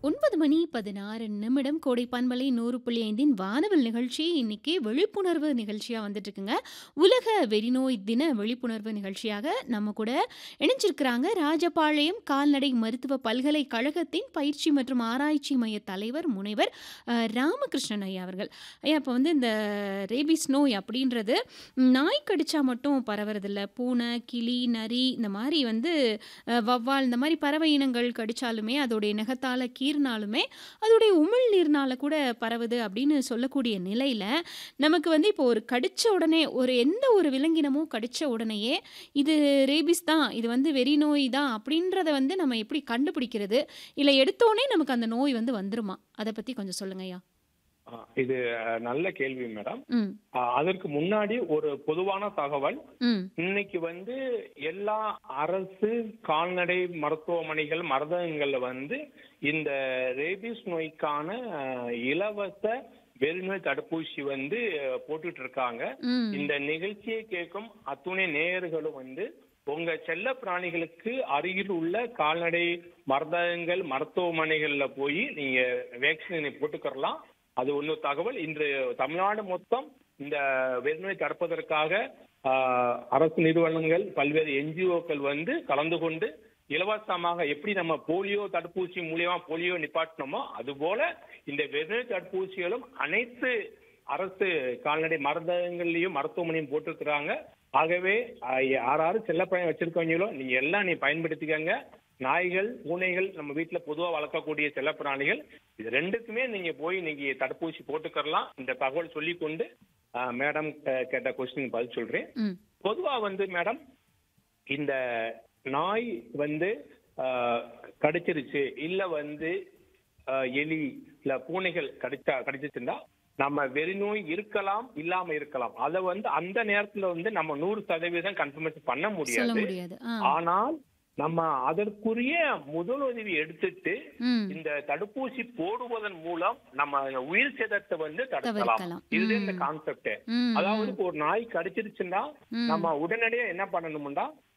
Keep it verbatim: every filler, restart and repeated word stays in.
ஒன்பது மணி பதினாறு நிமிடம் கோடை பண்பலை நூறு புள்ளி ஐந்தின் வானவில் நிகழ்ச்சி இன்னைக்கு விழிப்புணர்வு நிகழ்ச்சியா வந்துட்டு இருக்குங்க. உலக வெறிநோய் தின விழிப்புணர்வு நிகழ்ச்சியாக நம்ம கூட இணைஞ்சிருக்கிறாங்க ராஜபாளையம் கால்நடை மருத்துவ பல்கலைக்கழகத்தின் பயிற்சி மற்றும் ஆராய்ச்சி மைய தலைவர் முனைவர் அஹ், ராமகிருஷ்ணன் ஐயா அவர்கள். ஐயா, இப்போ வந்து இந்த ரேபிஸ் நோய் அப்படின்றது நாய் கடிச்சா மட்டும் பரவறதில்ல. பூனை, கிளி, நரி இந்த மாதிரி வந்து அஹ், வௌவால் இந்த மாதிரி பறவை இனங்கள் கடிச்சாலுமே அதோடைய நகத்தால கீறினாலுமே அதோடைய உமிழ் நீர்னால கூட பரவுது அப்படின்னு சொல்லக்கூடிய நிலையில நமக்கு வந்து இப்போ ஒரு கடிச்ச உடனே ஒரு எந்த ஒரு விலங்கினமும் கடிச்ச உடனேயே இது ரேபிஸ் தான், இது வந்து வெறி நோய் தான் அப்படின்றத வந்து நம்ம எப்படி கண்டுபிடிக்கிறது? இல்லை எடுத்தோடனே நமக்கு அந்த நோய் வந்து வந்துருமா? அதை பத்தி கொஞ்சம் சொல்லுங்க ஐயா. ஆ, இது அஹ், நல்ல கேள்வி மேடம். ம். ஆ, அதற்கு முன்னாடி ஒரு பொதுவான தகவல். ம். இன்னைக்கு வந்து எல்லா அரசு கால்நடை மருத்துவமனைகள் மருந்தகங்கள்ல வந்து இந்த ரேபிஸ் நோய்க்கான அஹ், இலவச வெறிநோய் தடுப்பூசி வந்து அஹ், போட்டுட்டு இருக்காங்க. ம். இந்த நிகழ்ச்சியை கேட்கும் அத்துணை நேயர்களும் வந்து உங்க செல்ல பிராணிகளுக்கு அருகில் உள்ள கால்நடை மருந்தகங்கள் மருத்துவமனைகள்ல போய் நீங்க வேக்சினை போட்டுக்கிறலாம். அது ஒண்ணு தகவல். இன்று தமிழ்நாடு மொத்தம் இந்த வெறிநோய் தடுப்பதற்காக ஆஹ், அரசு நிறுவனங்கள் பல்வேறு என்ஜிஓக்கள் வந்து கலந்து கொண்டு இலவசமாக எப்படி நம்ம போலியோ தடுப்பூசி மூலியமா போலியோ நிப்பாட்டினோமோ அதுபோல இந்த வெறிநோய் தடுப்பூசிகளும் அனைத்து அரசு கால்நடை மருந்தகங்கள்லயும் மருத்துவமனையும் போட்டிருக்கிறாங்க. ஆகவே ஆஹ், யார் யாரு செல்லப்பிராணி வச்சிருக்கீங்களோ நீங்க எல்லாம் நீ பயன்படுத்திக்கங்க. நாய்கள், பூனைகள் நம்ம வீட்டுல பொதுவா வளர்க்கக்கூடிய செல்லப்பிராணிகள் இது ரெண்டுக்குமே நீங்க போய் நீங்க தடுப்பூசி போட்டுக்கறலாம். இந்த தகவல் சொல்லி கொண்டு ஆஹ், மேடம் கே- கேட்ட கொஸ்டின் பதில் சொல்றேன். ம். பொதுவா வந்து மேடம் இந்த நாய் வந்து ஆஹ், கடிச்சிருச்சு இல்ல வந்து ஆஹ், எலி இல்ல பூனைகள் கடிச்சா கடிச்சிச்சுன்னா நம்ம வெறிநோய் இருக்கலாம் இல்லாம இருக்கலாம். அதை வந்து அந்த நேரத்துல வந்து நம்ம நூறு சதவீதம் கன்ஃபர்மேஷன் பண்ண சொல்ல முடியாது. முடியாது. ஆ. ஆனால் நம்ம அதற்குரிய முதலுதவி எடுத்துட்டு ம். இந்த தடுப்பூசி போடுவதன் மூலம் நம்ம உயிர் சேதத்தை வந்து தடுக்கலாம். தவிர்க்கலாம். இதுதான் இந்த ம். கான்செப்ட். ம். அதாவது ம். இப்போ ஒரு நாய் கடிச்சிருச்சுன்னா ம். நம்ம உடனடியா என்ன பண்ணணும்னா